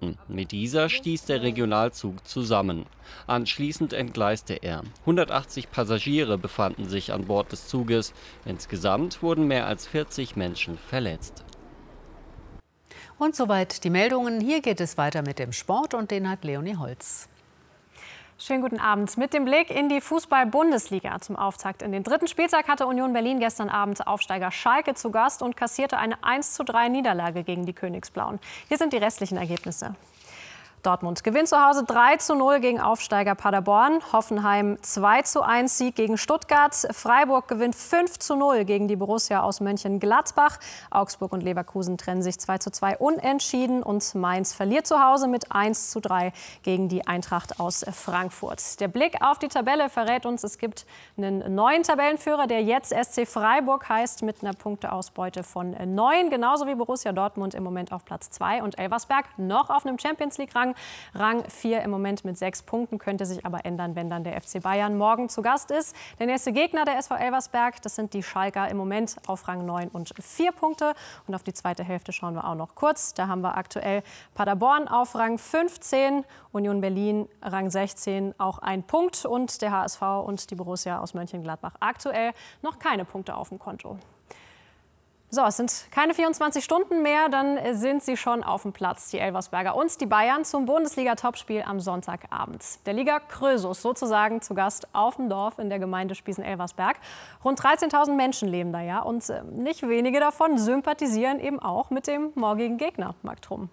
hatten. Mit dieser stieß der Regionalzug zusammen. Anschließend entgleiste er. 180 Passagiere befanden sich an Bord des Zuges. Insgesamt wurden mehr als 40 Menschen verletzt. Und soweit die Meldungen. Hier geht es weiter mit dem Sport und den hat Leonie Holz. Schönen guten Abend. Mit dem Blick in die Fußball-Bundesliga zum Auftakt in den dritten Spieltag hatte Union Berlin gestern Abend Aufsteiger Schalke zu Gast und kassierte eine 1:3 Niederlage gegen die Königsblauen. Hier sind die restlichen Ergebnisse. Dortmund gewinnt zu Hause 3:0 gegen Aufsteiger Paderborn. Hoffenheim 2:1 Sieg gegen Stuttgart. Freiburg gewinnt 5:0 gegen die Borussia aus Mönchengladbach. Augsburg und Leverkusen trennen sich 2:2 unentschieden. Und Mainz verliert zu Hause mit 1:3 gegen die Eintracht aus Frankfurt. Der Blick auf die Tabelle verrät uns, es gibt einen neuen Tabellenführer, der jetzt SC Freiburg heißt, mit einer Punkteausbeute von 9. Genauso wie Borussia Dortmund im Moment auf Platz 2 und Elversberg noch auf einem Champions-League-Rang. Rang 4 im Moment mit 6 Punkten, könnte sich aber ändern, wenn dann der FC Bayern morgen zu Gast ist. Der nächste Gegner der SV Elversberg, das sind die Schalker im Moment auf Rang 9 und 4 Punkte. Und auf die zweite Hälfte schauen wir auch noch kurz. Da haben wir aktuell Paderborn auf Rang 15, Union Berlin Rang 16, auch 1 Punkt. Und der HSV und die Borussia aus Mönchengladbach aktuell noch keine Punkte auf dem Konto. So, es sind keine 24 Stunden mehr, dann sind sie schon auf dem Platz, die Elversberger und die Bayern, zum Bundesliga-Topspiel am Sonntagabend. Der Liga Krösus sozusagen zu Gast auf dem Dorf in der Gemeinde Spiesen-Elversberg. Rund 13.000 Menschen leben da ja und nicht wenige davon sympathisieren eben auch mit dem morgigen Gegner, Marc Trumm.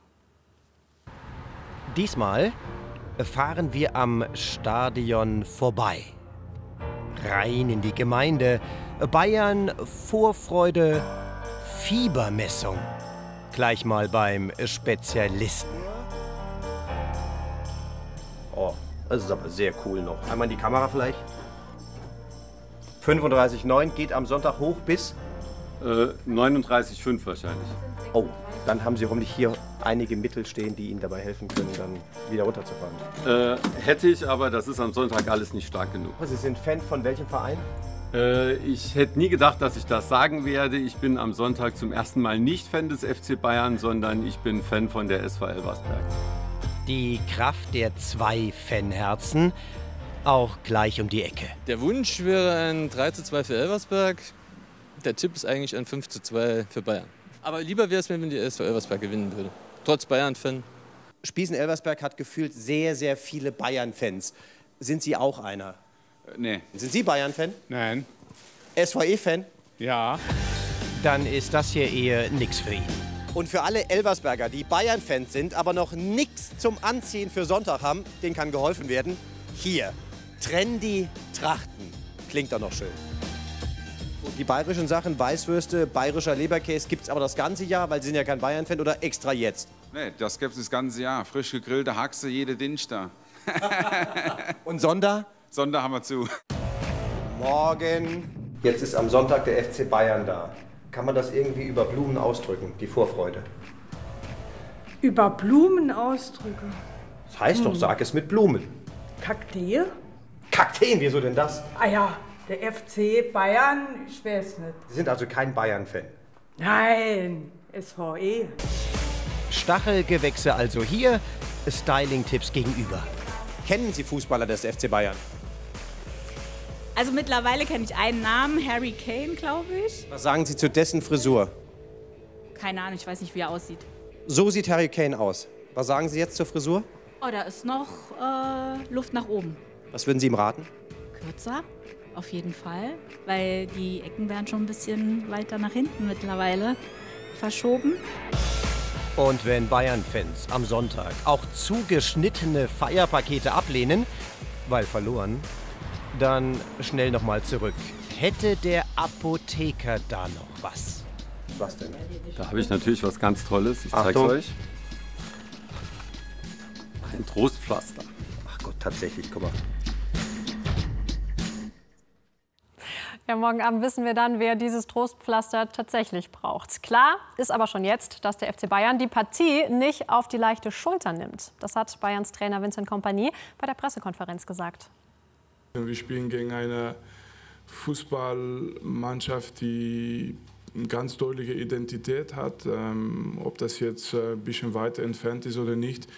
Diesmal fahren wir am Stadion vorbei. Rein in die Gemeinde. Bayern, Vorfreude, Fiebermessung. Gleich mal beim Spezialisten. Oh, das ist aber sehr cool noch. Einmal in die Kamera vielleicht. 35,9 geht am Sonntag hoch bis? 39,5 wahrscheinlich. Oh, dann haben Sie hoffentlich hier einige Mittel stehen, die Ihnen dabei helfen können, dann wieder runterzufahren. Hätte ich, aber das ist am Sonntag alles nicht stark genug. Sie sind Fan von welchem Verein? Ich hätte nie gedacht, dass ich das sagen werde. Ich bin am Sonntag zum ersten Mal nicht Fan des FC Bayern, sondern ich bin Fan von der SV Elversberg. Die Kraft der 2 Fanherzen, auch gleich um die Ecke. Der Wunsch wäre ein 3:2 für Elversberg. Der Tipp ist eigentlich ein 5:2 für Bayern. Aber lieber wäre es mir, wenn die SV Elversberg gewinnen würde. Trotz Bayern-Fan. Spiesen-Elversberg hat gefühlt sehr, sehr viele Bayern-Fans. Sind Sie auch einer? Nee. Sind Sie Bayern-Fan? Nein. SVE-Fan? Ja. Dann ist das hier eher nix für ihn. Und für alle Elversberger, die Bayern-Fans sind, aber noch nichts zum Anziehen für Sonntag haben, denen kann geholfen werden. Hier, trendy Trachten. Klingt doch noch schön. Und die bayerischen Sachen, Weißwürste, bayerischer Leberkäse, gibt es aber das ganze Jahr, weil Sie sind ja kein Bayern-Fan, oder extra jetzt? Nee, das gibt es das ganze Jahr. Frisch gegrillte Haxe, jede Dienstag. Und Sonder? Sonder haben wir zu. Morgen. Jetzt ist am Sonntag der FC Bayern da. Kann man das irgendwie über Blumen ausdrücken, die Vorfreude? Über Blumen ausdrücken? Das heißt doch, sag es mit Blumen. Kakteen? Kakteen, wieso denn das? Ah ja, der FC Bayern, ich weiß nicht. Sie sind also kein Bayern-Fan? Nein, SVE. Stachelgewächse also hier, Styling-Tipps gegenüber. Kennen Sie Fußballer des FC Bayern? Also mittlerweile kenne ich einen Namen, Harry Kane, glaube ich. Was sagen Sie zu dessen Frisur? Keine Ahnung, ich weiß nicht, wie er aussieht. So sieht Harry Kane aus. Was sagen Sie jetzt zur Frisur? Oh, da ist noch Luft nach oben. Was würden Sie ihm raten? Kürzer, auf jeden Fall, weil die Ecken werden schon ein bisschen weiter nach hinten mittlerweile verschoben. Und wenn Bayern-Fans am Sonntag auch zugeschnittene Feierpakete ablehnen, weil verloren, dann schnell noch mal zurück. Hätte der Apotheker da noch was? Was denn? Da habe ich natürlich was ganz Tolles. Ich zeige es Achtung. euch. Ein Trostpflaster. Ach Gott, tatsächlich, guck mal. Ja, morgen Abend wissen wir dann, wer dieses Trostpflaster tatsächlich braucht. Klar ist aber schon jetzt, dass der FC Bayern die Partie nicht auf die leichte Schulter nimmt. Das hat Bayerns Trainer Vincent Kompany bei der Pressekonferenz gesagt. Wir spielen gegen eine Fußballmannschaft, die eine ganz deutliche Identität hat. Ob das jetzt ein bisschen weiter entfernt ist oder nicht,